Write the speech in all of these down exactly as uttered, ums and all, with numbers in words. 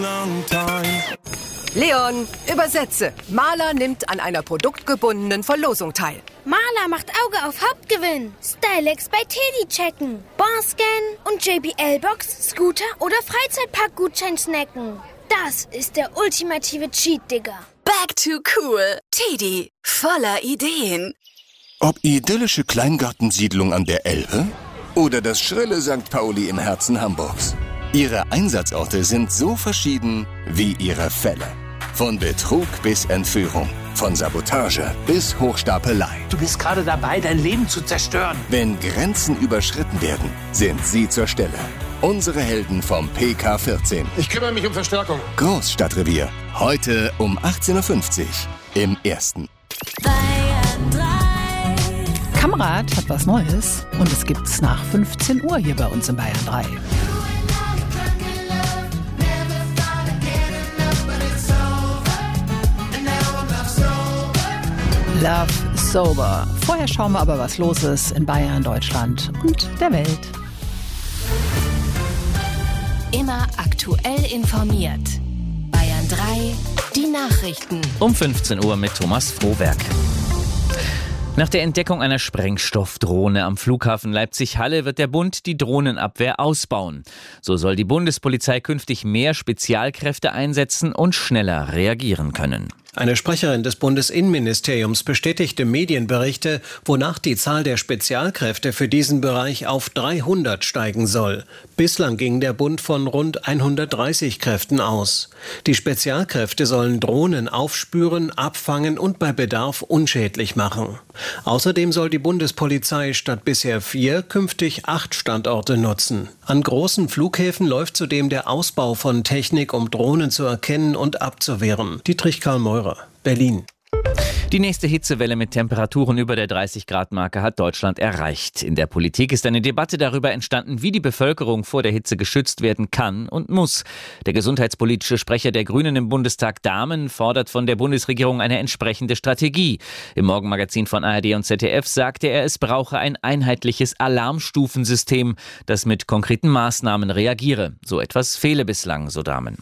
Leon, übersetze. Maler nimmt an einer produktgebundenen Verlosung teil. Maler macht Auge auf Hauptgewinn. Stylex bei Teddy checken. Bonscan und J B L-Box, Scooter oder Freizeitpark-Gutschein snacken. Das ist der ultimative Cheat, Digga. Back to cool. Teddy, voller Ideen. Ob idyllische Kleingartensiedlung an der Elbe oder das schrille Sankt Pauli im Herzen Hamburgs. Ihre Einsatzorte sind so verschieden wie ihre Fälle. Von Betrug bis Entführung, von Sabotage bis Hochstapelei. Du bist gerade dabei, dein Leben zu zerstören. Wenn Grenzen überschritten werden, sind sie zur Stelle. Unsere Helden vom P K vierzehn. Ich kümmere mich um Verstärkung. Großstadtrevier. Heute um achtzehn Uhr fünfzig im Ersten. Kamerad hat was Neues und es gibt's nach fünfzehn Uhr hier bei uns in Bayern drei. Love Sober. Vorher schauen wir aber, was los ist in Bayern, Deutschland und der Welt. Immer aktuell informiert. Bayern drei, die Nachrichten. Um fünfzehn Uhr mit Thomas Frohberg. Nach der Entdeckung einer Sprengstoffdrohne am Flughafen Leipzig-Halle wird der Bund die Drohnenabwehr ausbauen. So soll die Bundespolizei künftig mehr Spezialkräfte einsetzen und schneller reagieren können. Eine Sprecherin des Bundesinnenministeriums bestätigte Medienberichte, wonach die Zahl der Spezialkräfte für diesen Bereich auf dreihundert steigen soll. Bislang ging der Bund von rund hundertdreißig Kräften aus. Die Spezialkräfte sollen Drohnen aufspüren, abfangen und bei Bedarf unschädlich machen. Außerdem soll die Bundespolizei statt bisher vier künftig acht Standorte nutzen. An großen Flughäfen läuft zudem der Ausbau von Technik, um Drohnen zu erkennen und abzuwehren. Dietrich Karl Meurer, Berlin. Die nächste Hitzewelle mit Temperaturen über der dreißig Grad Marke hat Deutschland erreicht. In der Politik ist eine Debatte darüber entstanden, wie die Bevölkerung vor der Hitze geschützt werden kann und muss. Der gesundheitspolitische Sprecher der Grünen im Bundestag, Dahmen, fordert von der Bundesregierung eine entsprechende Strategie. Im Morgenmagazin von A R D und Z D F sagte er, es brauche ein einheitliches Alarmstufensystem, das mit konkreten Maßnahmen reagiere. So etwas fehle bislang, so Dahmen.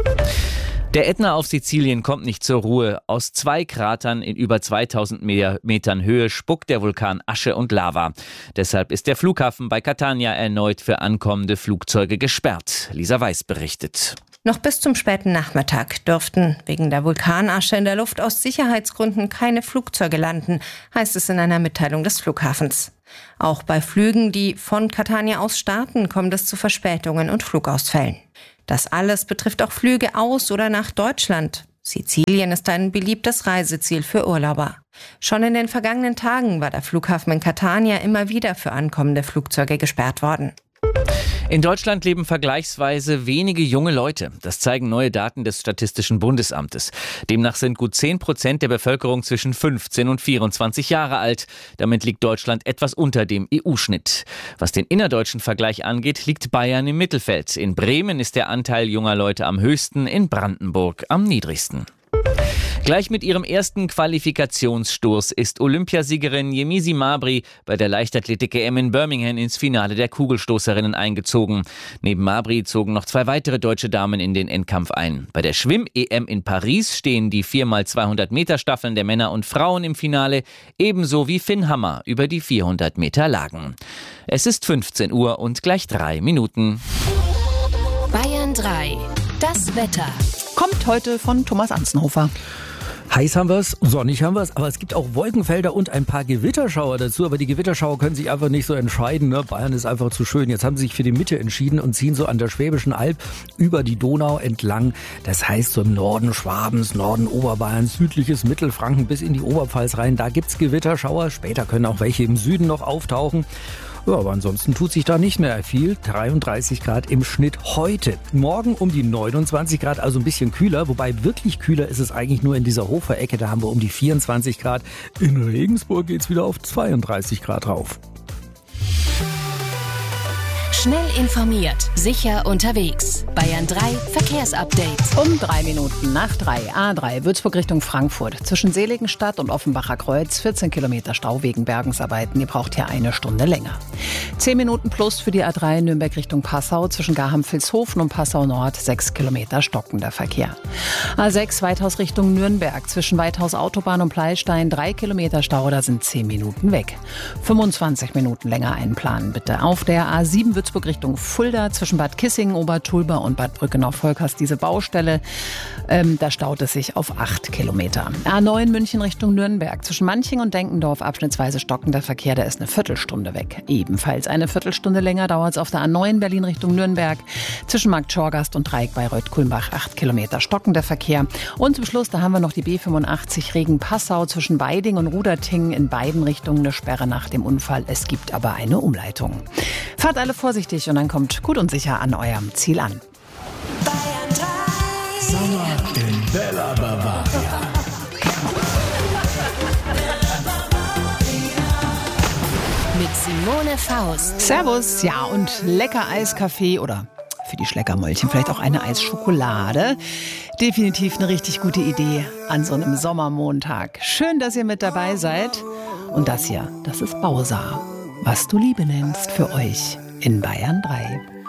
Der Ätna auf Sizilien kommt nicht zur Ruhe. Aus zwei Kratern in über zweitausend Metern Höhe spuckt der Vulkan Asche und Lava. Deshalb ist der Flughafen bei Catania erneut für ankommende Flugzeuge gesperrt. Lisa Weiß berichtet. Noch bis zum späten Nachmittag dürften wegen der Vulkanasche in der Luft aus Sicherheitsgründen keine Flugzeuge landen, heißt es in einer Mitteilung des Flughafens. Auch bei Flügen, die von Catania aus starten, kommt es zu Verspätungen und Flugausfällen. Das alles betrifft auch Flüge aus oder nach Deutschland. Sizilien ist ein beliebtes Reiseziel für Urlauber. Schon in den vergangenen Tagen war der Flughafen in Catania immer wieder für ankommende Flugzeuge gesperrt worden. In Deutschland leben vergleichsweise wenige junge Leute. Das zeigen neue Daten des Statistischen Bundesamtes. Demnach sind gut zehn Prozent der Bevölkerung zwischen fünfzehn und vierundzwanzig Jahre alt. Damit liegt Deutschland etwas unter dem E U-Schnitt. Was den innerdeutschen Vergleich angeht, liegt Bayern im Mittelfeld. In Bremen ist der Anteil junger Leute am höchsten, in Brandenburg am niedrigsten. Gleich mit ihrem ersten Qualifikationsstoß ist Olympiasiegerin Yemisi Mabry bei der Leichtathletik-E M in Birmingham ins Finale der Kugelstoßerinnen eingezogen. Neben Mabry zogen noch zwei weitere deutsche Damen in den Endkampf ein. Bei der Schwimm-E M in Paris stehen die vier mal zweihundert Meter Staffeln der Männer und Frauen im Finale, ebenso wie Finn Hammer über die vierhundert Meter Lagen. Es ist fünfzehn Uhr und gleich drei Minuten. Bayern drei, das Wetter. Kommt heute von Thomas Anzenhofer. Heiß haben wir es, sonnig haben wir es, aber es gibt auch Wolkenfelder und ein paar Gewitterschauer dazu. Aber die Gewitterschauer können sich einfach nicht so entscheiden. Ne? Bayern ist einfach zu schön. Jetzt haben sie sich für die Mitte entschieden und ziehen so an der Schwäbischen Alb über die Donau entlang. Das heißt so im Norden Schwabens, Norden Oberbayerns, südliches Mittelfranken bis in die Oberpfalz rein. Da gibt's Gewitterschauer. Später können auch welche im Süden noch auftauchen. Ja, aber ansonsten tut sich da nicht mehr viel. dreiunddreißig Grad im Schnitt heute. Morgen um die neunundzwanzig Grad, also ein bisschen kühler. Wobei wirklich kühler ist es eigentlich nur in dieser Hofer-Ecke. Da haben wir um die vierundzwanzig Grad. In Regensburg geht's wieder auf zweiunddreißig Grad rauf. Schnell informiert, sicher unterwegs. Bayern drei Verkehrsupdate. Um drei Minuten nach drei, A drei, Würzburg Richtung Frankfurt. Zwischen Seligenstadt und Offenbacher Kreuz, vierzehn Kilometer Stau wegen Bergungsarbeiten. Ihr braucht hier eine Stunde länger. zehn Minuten plus für die A drei Nürnberg Richtung Passau. Zwischen Garham-Vilshofen und Passau Nord, sechs Kilometer stockender Verkehr. A sechs, Weithaus Richtung Nürnberg. Zwischen Weithaus Autobahn und Pleistein, drei Kilometer Stau, da sind zehn Minuten weg. fünfundzwanzig Minuten länger einplanen, bitte. Auf der A sieben Würzburg Richtung Fulda, zwischen Bad Kissingen, Obertulba und Bad Brückenau-Volkers diese Baustelle. Ähm, da staut es sich auf acht Kilometer. A neun München Richtung Nürnberg. Zwischen Manching und Denkendorf abschnittsweise stockender Verkehr, da ist eine Viertelstunde weg. Ebenfalls eine Viertelstunde länger dauert es auf der A neun Berlin Richtung Nürnberg. Zwischen Markt Schorgast und Dreieck Bayreuth-Kulmbach, acht Kilometer stockender Verkehr. Und zum Schluss, da haben wir noch die B fünfundachtzig Regen-Passau zwischen Weiding und Ruderting, in beiden Richtungen eine Sperre nach dem Unfall. Es gibt aber eine Umleitung. Fahrt alle vorsichtig und dann kommt gut und sicher an eurem Ziel an. Bayern drei. Sommer in Bella Bavaria. Mit Simone Faust. Servus, ja, und lecker Eiskaffee oder für die Schleckermäulchen vielleicht auch eine Eisschokolade. Definitiv eine richtig gute Idee an so einem Sommermontag. Schön, dass ihr mit dabei seid. Und das hier, das ist Bausa. Was du Liebe nennst für euch in Bayern drei.